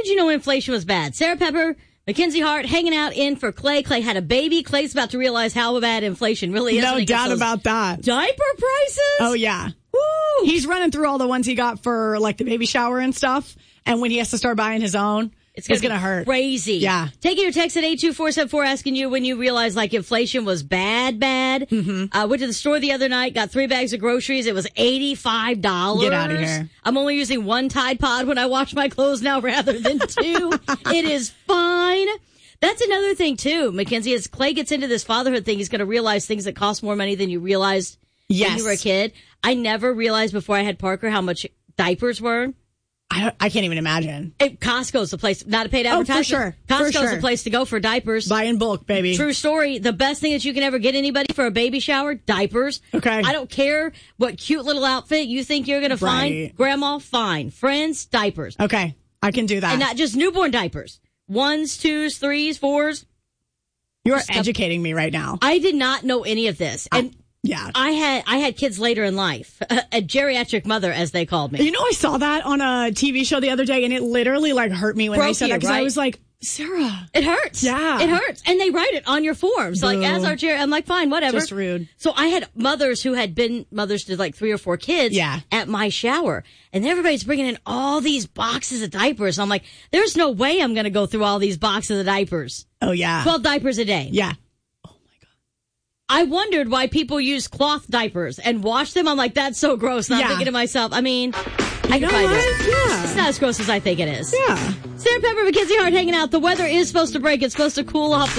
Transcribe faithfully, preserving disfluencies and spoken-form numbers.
did you know inflation was bad? Sarah Pepper, Mackenzie Hart hanging out in for Clay. Clay had a baby. Clay's about to realize how bad inflation really is. No doubt about that. Diaper prices? Oh, yeah. Woo. He's running through all the ones he got for, like, the baby shower and stuff. And when he has to start buying his own, it's going to hurt. Crazy. Yeah. Taking your text at eight two four seven four asking you when you realized, like, inflation was bad, bad. Mm-hmm. Uh, went to the store the other night, got three bags of groceries. It was eighty-five dollars. Get out of here. I'm only using one Tide Pod when I wash my clothes now rather than two. It is fine. That's another thing, too, Mackenzie. As Clay gets into this fatherhood thing, he's going to realize things that cost more money than you realized yes. when you were a kid. I never realized before I had Parker how much diapers were. I, I can't even imagine. It, Costco's the place, not a paid advertisement. Oh, for sure. Costco's for sure. the place to go for diapers. Buy in bulk, baby. True story. The best thing that you can ever get anybody for a baby shower, diapers. Okay. I don't care what cute little outfit you think you're going to find. Right. Grandma, fine. Friends, diapers. Okay. I can do that. And not just newborn diapers. Ones, twos, threes, fours. You're Stuff. educating me right now. I did not know any of this. I- And Yeah. I had I had kids later in life. A geriatric mother, as they called me. You know, I saw that on a T V show the other day, and it literally, like, hurt me when Broke they said you, that, because right? I was like, Sarah. It hurts. Yeah. It hurts. And they write it on your forms. Boo. Like, as our geri- I'm like, fine, whatever. Just rude. So I had mothers who had been mothers to, like, three or four kids Yeah. at my shower. And everybody's bringing in all these boxes of diapers. I'm like, there's no way I'm going to go through all these boxes of diapers. Oh, yeah. twelve diapers a day. Yeah. I wondered why people use cloth diapers and wash them. I'm like, that's so gross. And I'm Yeah. thinking to myself, I mean, I know can find what? it. Yeah. It's not as gross as I think it is. Yeah. Sarah Pepper, Mackenzie Hart hanging out. The weather is supposed to break. It's supposed to cool off. The